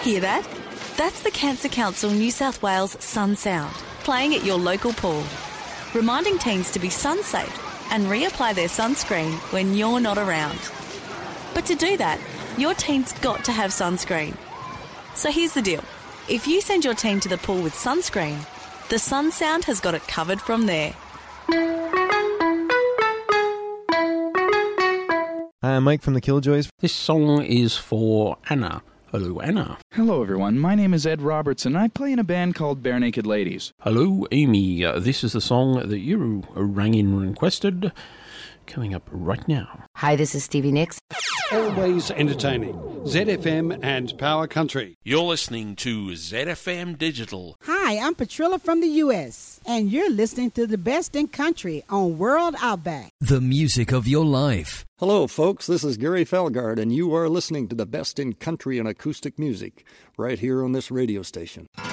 Hear that? That's the Cancer Council New South Wales Sun Sound, playing at your local pool, reminding teens to be sun safe and reapply their sunscreen when you're not around. But to do that, your teen's got to have sunscreen. So here's the deal. If you send your teen to the pool with sunscreen, the Sun Sound has got it covered from there. Hi, I'm Mike from the Killjoys. This song is for Anna. Hello, Anna. Hello, everyone. My name is Ed Robertson. I play in a band called Bare Naked Ladies. Hello, Amy. This is the song that you rang in and requested. Coming up right now. Hi, this is Stevie Nicks. Always entertaining. ZFM and Power Country. You're listening to ZFM Digital. Hi, I'm Patrilla from the U.S., and you're listening to the best in country on World Outback. The music of your life. Hello, folks. This is Gary Felgard, and you are listening to the best in country and acoustic music right here on this radio station.